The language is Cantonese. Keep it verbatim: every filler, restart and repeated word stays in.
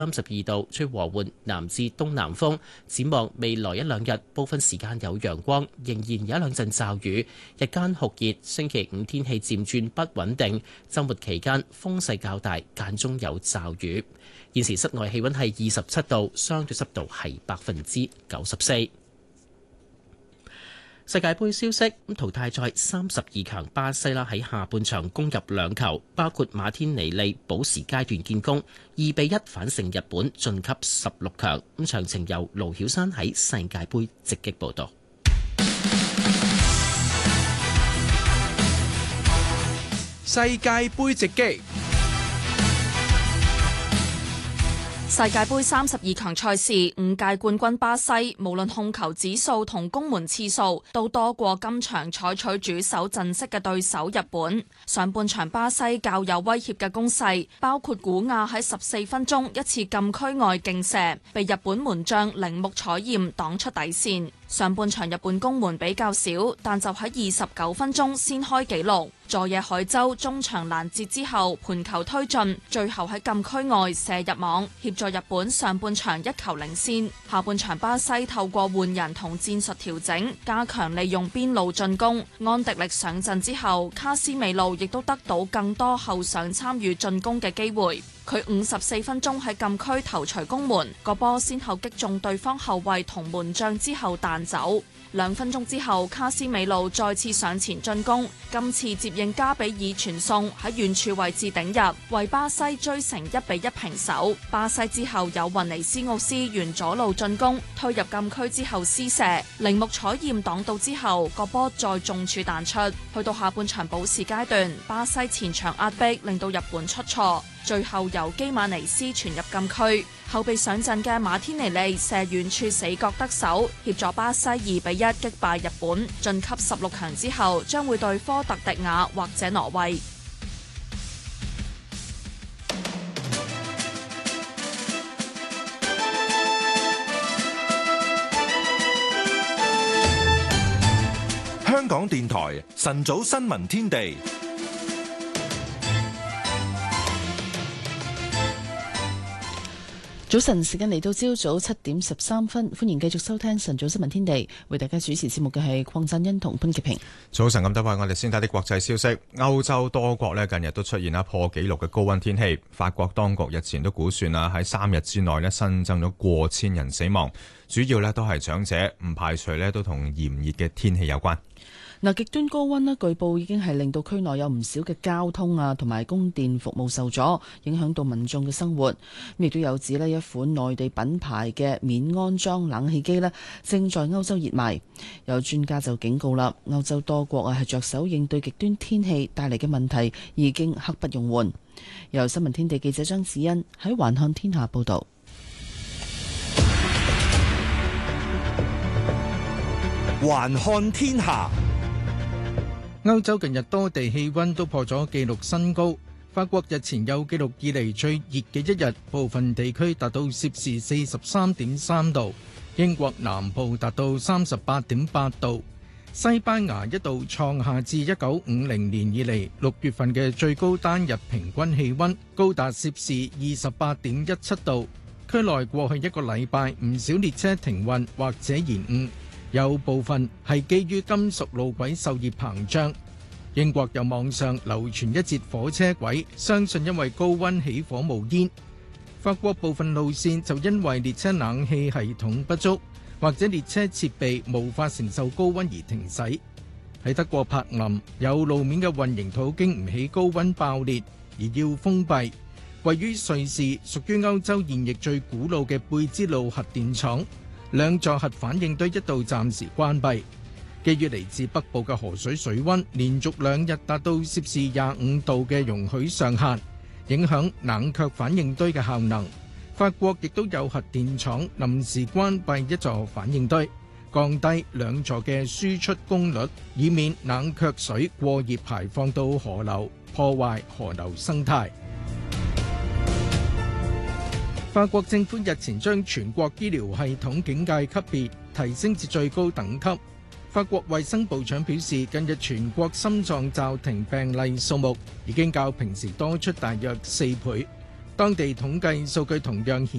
三十二度，吹和緩南至東南風。展望未來一兩日，部分時間有陽光，仍然有一兩陣驟雨。日間酷熱，星期五天氣漸轉不穩定。週末期間風勢較大，間中有驟雨。現時室外氣溫係二十七度，相對濕度係百分之九十四。世界盃消息，咁淘汰賽三十二強巴西啦，喺下半場攻入兩球，包括馬天尼利補時階段建功，二比一反勝日本晉級十六強。咁詳情由盧曉山喺世界盃直擊報道。 世界盃直擊。 世界盃三十二強賽事，五屆冠軍巴西，無論控球指數同攻門次數，都多過今場採取主守陣式嘅對手日本。上半場巴西較有威脅嘅攻勢，包括古亞喺十四分鐘一次禁區外勁射，被日本門將鈴木彩艷擋出底線。上半場日本攻門比較少，但就喺二十九分鐘先開紀錄。佐野海洲中場攔截之後盤球推進，最後喺禁區外射入網，協助日本上半場一球領先。下半場巴西透過換人同戰術調整，加強利用邊路進攻。安迪力上陣之後，卡斯美路亦都得到更多後上參與進攻嘅機會。佢五十四分鐘喺禁區頭槌攻門，個波先後擊中對方後衛同門將之後彈走。兩分鐘之後，卡斯美路再次上前進攻，今次接應加比爾傳送喺遠處位置頂入，為巴西追成一比一平手。巴西之後有雲尼斯奧斯沿左路進攻，推入禁區之後施射，鈴木彩艷擋到之後，個波再中柱彈出。去到下半場補時階段，巴西前場壓迫令到日本出錯，最後由基馬尼斯傳入禁區，後備上陣嘅馬天尼利射遠處死角得手，協助巴西二比一擊敗日本，晉級十六強之後將會對科特迪瓦或者挪威。 香港電台晨早新聞天地。 早晨，時間嚟到朝早七點十三分，歡迎繼續收聽晨早新聞天地。為大家主持節目嘅係鄺振欣同潘潔平。 早晨咁多位，我哋先睇啲國際消息。歐洲多國咧近日都出現啦破紀錄嘅高溫天氣。法國當局日前都估算啦，喺三日之內咧新增咗過千人死亡，主要咧都係長者，唔排除咧都同炎熱嘅天氣有關。 嗱，極端高溫咧，據報已經係令到區內有唔少嘅交通啊，同埋供電服務受阻，影響到民眾嘅生活。亦都有指咧，一款內地品牌嘅免安裝冷氣機咧，正在歐洲熱賣。有專家就警告啦，歐洲多國啊係着手應對極端天氣帶嚟嘅問題，已經刻不容緩。由新聞天地記者張子欣喺環看天下報道。 環看天下。 歐洲近日多地氣溫都破咗紀錄新高，法國日前有紀錄以嚟最熱嘅一日，部分地區達到攝氏四十三點三度，英國南部達到三十八點八度，西班牙一度創下自一九五零年以嚟六月份嘅最高單日平均氣溫，高達攝氏二十八點一七度。區內過去一個禮拜唔少列車停運或者延誤，有部分係基於金屬路軌受熱膨脹。英國有網上流傳一節火車軌，相信因為高溫起火冒煙。法國部分路線就因為列車冷氣系統不足，或者列車設備無法承受高溫而停駛。喺德國柏林，有路面嘅混凝土經唔起高溫爆裂，而要封閉。位於瑞士、屬於歐洲現役最古老嘅貝茲路核電廠，兩座核反應堆一度暫時關閉。基於嚟自北部嘅河水水溫連續兩日達到攝氏廿五度嘅容許上限，影響冷卻反應堆嘅效能。法國亦都有核電廠臨時關閉一座反應堆，降低兩座嘅輸出功率，以免冷卻水過熱排放到河流，破壞河流生態。法國政府日前將全國醫療系統警戒級別提升至最高等級。法國衛生部長表示，近日全國心臟驟停病例數目已經較平時多出大約四倍， 當地統計數據同樣顯